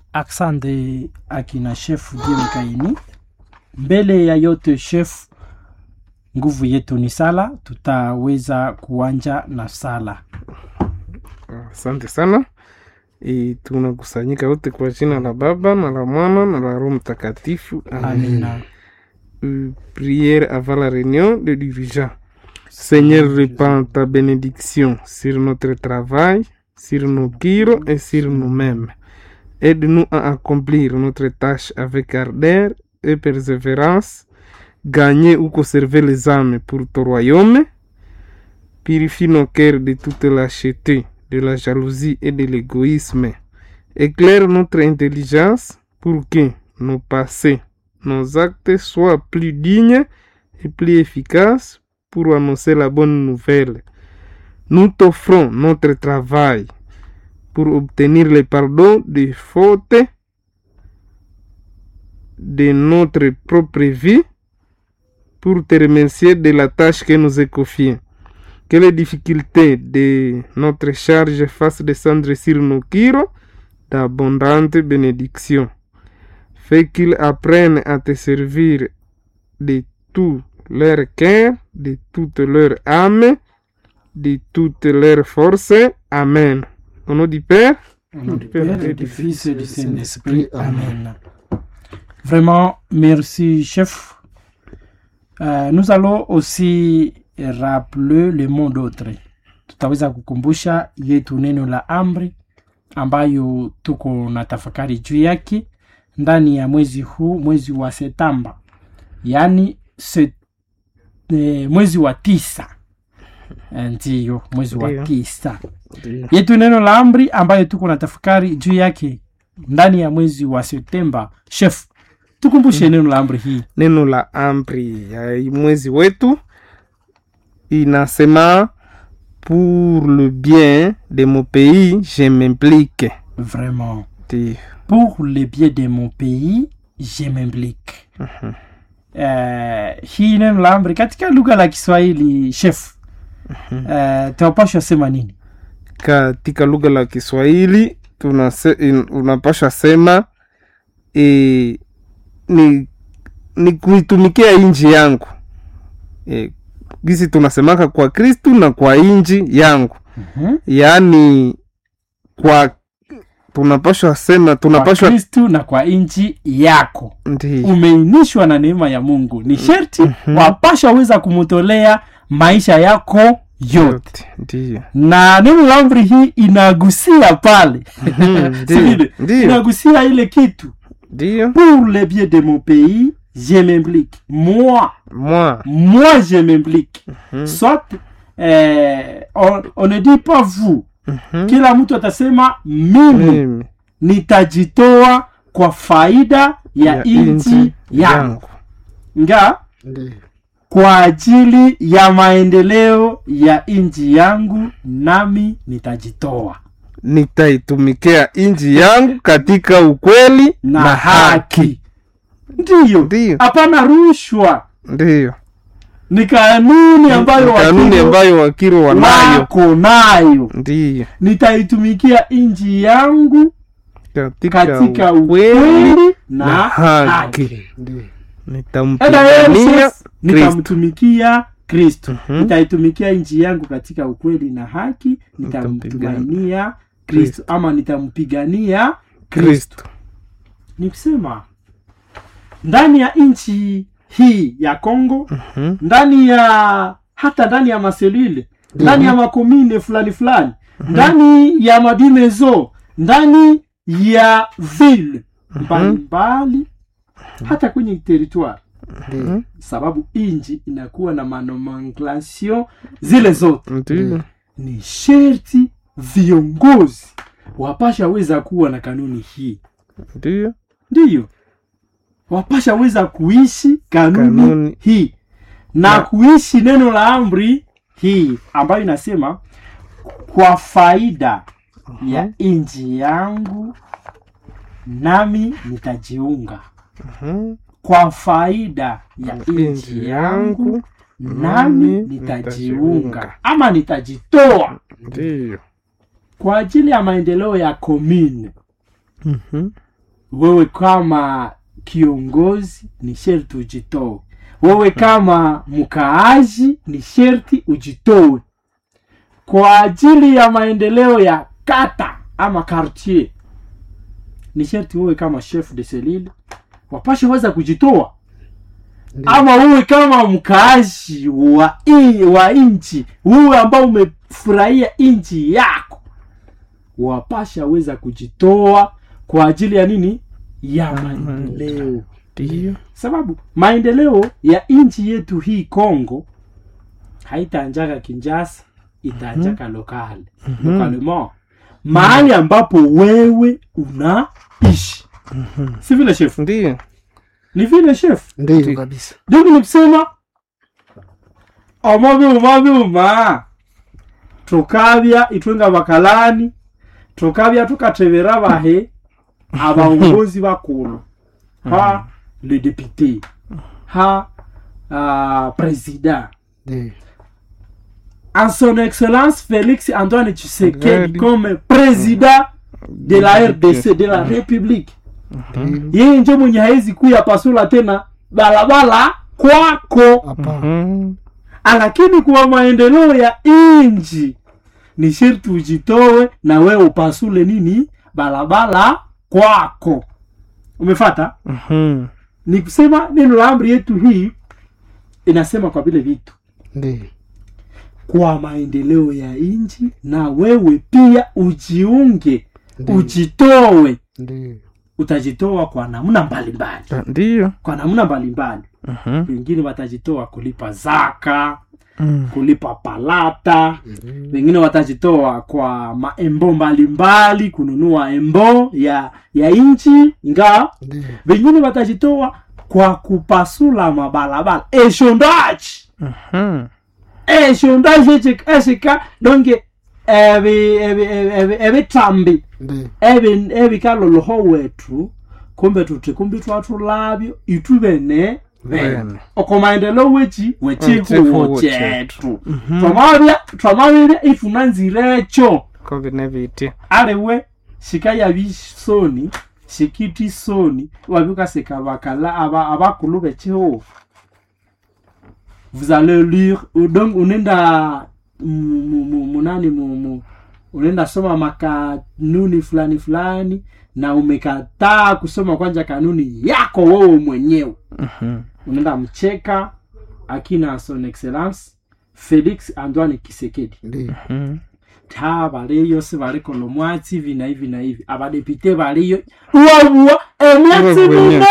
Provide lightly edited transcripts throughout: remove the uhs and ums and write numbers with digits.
Aksande akina chef Dieme Kaini. Mbele ya yote chef, nguvu yetu ni sala, tutaweza kuanja na sala. Asante sana. Tunakusanyika wote kwa jina la Baba na la Mwana na la Roho Mtakatifu. Amina. Prière avant la réunion de dirigeants. Seigneur, répand ta bénédiction sur notre travail, sur nos kiros et sur nous-mêmes. Aide-nous à accomplir notre tâche avec ardeur et persévérance, gagner ou conserver les âmes pour ton royaume. Purifie nos cœurs de toute lâcheté, de la jalousie et de l'égoïsme. Éclaire notre intelligence pour que nos passés, nos actes soient plus dignes et plus efficaces pour annoncer la bonne nouvelle. Nous t'offrons notre travail pour obtenir le pardon des fautes de notre propre vie, pour te remercier de la tâche que nous est confiée. Que les difficultés de notre charge fassent descendre sur nos kiros d'abondantes bénédictions. Fais qu'ils apprennent à te servir de tout leur cœur, de toute leur âme, de toute leur force. Amen. Au nom du Père, Au nom du Père et du Fils et du Saint-Esprit. Amen. Vraiment, merci chef. Nous allons aussi rappeler le mot d'autre. Tutaweza kukumbusha yetu neno la amri ambayo tuko na tafakari juu yake ndani ya mwezi huu, mwezi wa Septemba. Yaani mwezi wa 9. Ndiyo, mwezi wa 9. Yetu neno la amri ambayo tuko na tafakari juu yake ndani ya mwezi wa Septemba. Chef, tukumbushe neno la amri hii. Neno la amri ya mwezi wetu inasema, pour le bien de mon pays, je m'implique. Vraiment. Pour le bien de mon pays, je m'implique. Hii neno la amri katika lugha la Kiswahili, chef. Tunapaswa sema nini? Katika lugha la Kiswahili unapaswa sema ni kuitumikia inji yangu. Gisi tunasemaka kwa Kristu na kwa inji yangu. Yaani tunapaswa sema kwa Kristu na kwa inji yako. Ndiyo. Umeinishwa na neema ya Mungu. Ni sherti wapasha weza kumutolea maisha yako yote. Ndiyo. Na neno la amri hii inagusia pale. Ndiyo. Inagusia ile kitu. Ndiyo. Pour le bien de mon pays, je m'implique. Moi, je m'implique. Soit, on ne dit pas vous. Kila mtu atasema mimi nitajitoa kwa faida ya inchi yangu. Kwa ajili ya maendeleo ya inchi yangu, nami nitajitoa. Nitaitumikia inchi yangu katika ukweli na haki. Ndiyo. Hapana rushwa. Ndiyo. Ni kanuni ambayo wakiro wanayo. Ndiyo. Nitaitumikia inchi yangu katika ukweli na haki. Nitamtumikia Kristo. Nitaitumikia inchi yangu katika ukweli na haki. Nitamtumainia Kristo ama nitampigania Kristo. Nikusema ndani ya inchi hii ya Kongo, hata ndani ya maselule, ndani ya makomine fulani, ndani ya madimezo, ndani ya ville mbalimbali, hata kwenye territoire. Sababu inji inakuwa na manomenclature zile zote. Ni sherti viongozi wapasha weza kuwa na kanuni hii. Ndiyo. Wapasha weza kuishi kanuni hii. Na kuishi neno la amri hii ambayo inasema kwa faida ya inji yangu nami nitajiunga. Kwa faida ya inji yangu nami nitajiunga ama nitajitoa. Kwa ajili ya maendeleo ya commune. wewe kama kiongozi ni sherti ujitoe. Wewe kama mkaaji ni sherti ujitoe kwa ajili ya maendeleo ya kata ama quartier. Ni sherti wewe kama chef de cellule wapashe weza kujitoa. Ama wewe kama mkaaji wa inchi, wewe ambao umefurahia inchi yako, wapasha weza kujitoa kwa ajili ya nini? Ya maendeleo. Ndio. Sababu maendeleo ya inchi yetu hii Kongo haitaanjaka Kinshasa, itaanjaka lokale. Localement. Mahali ambapo wewe unaishi. Si vile chef? Ndio. Ni vile chef? Ndio kabisa. Ndio nikusema omabyuma tukabya itwenga bakalani, tukabya tukatebera bahe abaongozi bakulu. Ha le député, ha président. Ndio. En son excellence Félix Antoine Tshisekedi comme président de la RDC, de la République. Yeye ndio mwenye haizi kuya pasula tena balabala kwako. Hapana. Lakini kwa maendeleo ya inji ni sherti ujitoe na wewe upasule nini? Balabala kwako. Umefuata? Ni kusema neno la amri yetu hii inasema kwa vile vitu. Ndio. Kwa maendeleo ya inji na wewe pia ujiunge, ujitoe. Ndio. Utajitoa kwa namna mbalimbali. Ndio. Kwa namna mbalimbali. Wengine watajitoa kulipa zaka, kulipa palata. Wengine watajitoa kwa maembo mbalimbali, kununua embo ya inchi nga. Wengine watajitoa kwa kupasula mabalabala. Eshondaji. Eshondaji eshika donge ebe tambi. Ebe kaloloho wetu kumbe tutikumbi twatulabyo itubene bene okomaendeleo wechi huo chetu twamabya ifunanzirecho ko binebiti arewe shikaya bisoni shikiti soni wabyuka sekabakala abakulu becho. Vous allez lire donc unenda munani unaenda soma makanuni fulani na umekataa kusoma kwanza kanuni yako wewe mwenyewe. Unaenda mcheka akina son excellence Félix Antoine Tshisekedi. Baleyo se bale kolomwati vina hivi na hivi abadepite baleyo uwa emyatsi minene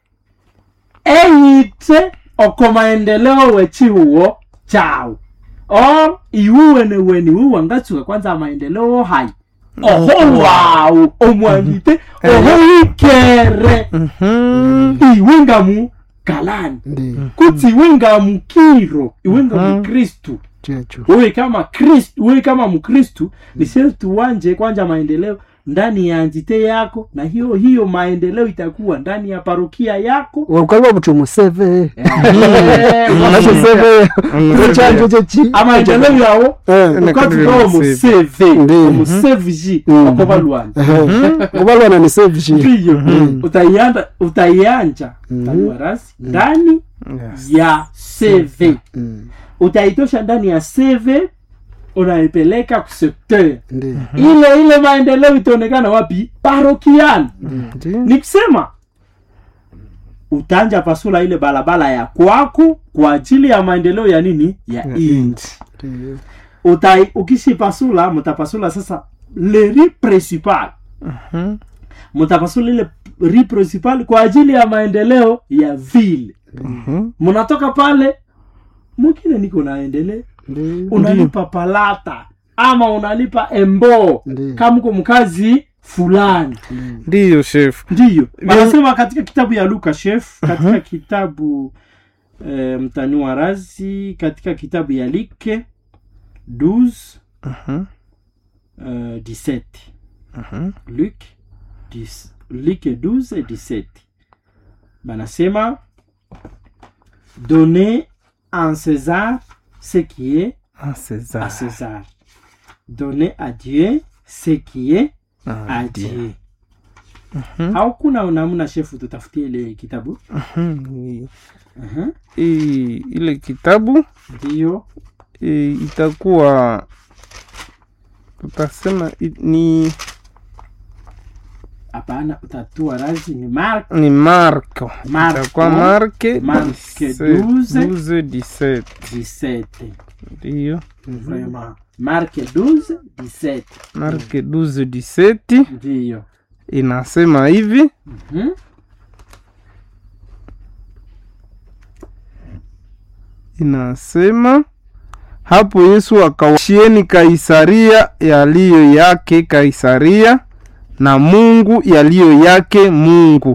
eyite okomaendeleo wechi huo chao. Iuwe ne weni uwa ngatsuka kwanza maendeleo hai. Wow, omwangite ohoikere. Iwenga mu kalani. Kuti iwenga mu kiro, iwenga mu Kristu. Wewe kama Kristu, wewe kama Mkristu, ni sherti wanje kwanza maendeleo ndani ya njite yako, na hiyo maendeleo itakuwa ndani ya parokia yako. Wakalwa mtu museve. Mwacho seve. Mwacho chechi. Ama maendeleo yao ukati kwa museve. Museve ji okobalwana. Okobalwana ni save ji. Ndiyo. Utaianja tanuarasi ndani ya CV. Utaitosha ndani ya CV, unaipeleka ku secteur. Ile maendeleo itaonekana wapi? Parokiani. Nikisema utaanja pasula ile balabala ya kwako kwa ajili ya maendeleo ya nini? Ya inchi. Ukishi pasula, mutapasula sasa le riz principal. Mutapasula ile riz principal kwa ajili ya maendeleo ya ville. Munatoka pale mukine niko naendelea. Unalipa palata ama unalipa embo kama uko mkazi fulani. Ndio chef. Ndio. Wanasema katika kitabu ya Luka chef, katika kitabu mtani razi, katika kitabu ya Like 12 17. Luc 12 et 17. Banasema donner en César ce qui est à César. Donner à Dieu ce qui est à Dieu. Haukuna namna shefu tutafutie ile kitabu. Ile kitabu Ndio. Itakuwa tutasema ni Hapana, utatua razi ni Marko. Itakuwa Marke 12 17. Ndio. Vraiment. Marke 12 17. Marke 12 17. Ndio. Inasema hivi. Inasema hapo Yesu akawashieni Kaisaria yaliyo yake Kaisaria, na Mungu yaliyo yake Mungu.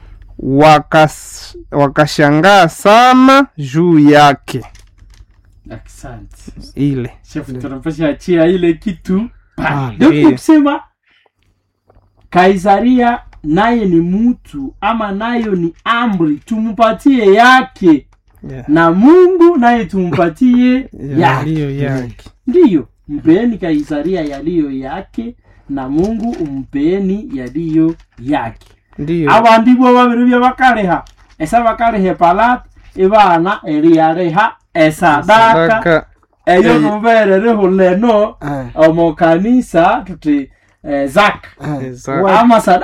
Wakashangaa sana juu yake. Asante. Ile Chef tunapasha achia ile kitu. Ndio kusema Kaisaria naye ni mtu ama nayo ni amri tumpatie yake. Na Mungu naye tumpatie yake. Ndiyo, mpeni Kaisaria yaliyo yake na Mungu umpeni yaliyo yake. Ndiyo. Abandi bo babiri bya bakareha. Esa bakarehe palat ibana eriareha esadaka. Eyo nubere rehuleno omo kanisa tuti zak. Ama sadaka